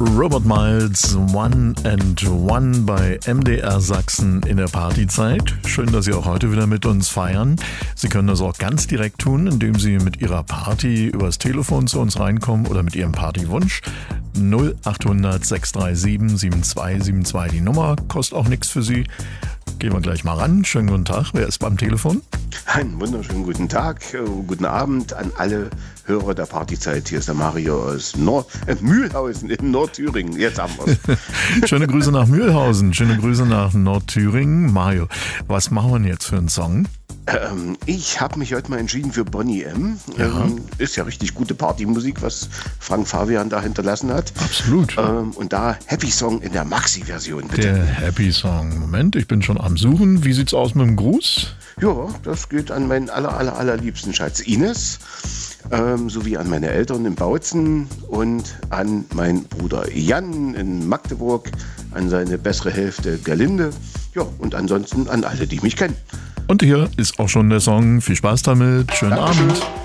Robert Miles, One and One bei MDR Sachsen in der Partyzeit. Schön, dass Sie auch heute wieder mit uns feiern. Sie können das auch ganz direkt tun, indem Sie mit Ihrer Party übers Telefon zu uns reinkommen oder mit Ihrem Partywunsch. 0800 637 7272 die Nummer, kostet auch nichts für Sie. Gehen wir gleich mal ran. Schönen guten Tag. Wer ist beim Telefon? Einen wunderschönen guten Tag, guten Abend an alle Hörer der Partyzeit. Hier ist der Mario aus Mühlhausen in Nordthüringen. Jetzt haben wir es. Schöne Grüße nach Mühlhausen, schöne Grüße nach Nordthüringen. Mario, was machen wir denn jetzt für einen Song? Ich habe mich heute mal entschieden für Boney M. Ja. Ist ja richtig gute Partymusik, was Frank Fabian da hinterlassen hat. Absolut. Und da Happy Song in der Maxi-Version, bitte. Der Happy Song. Moment, ich bin schon am Suchen. Wie sieht's aus mit dem Gruß? Ja, das geht an meinen allerliebsten Schatz Ines, sowie an meine Eltern in Bautzen und an meinen Bruder Jan in Magdeburg, an seine bessere Hälfte Gerlinde, ja, und ansonsten an alle, die mich kennen. Und hier ist auch schon der Song. Viel Spaß damit. Schönen Dankeschön. Abend.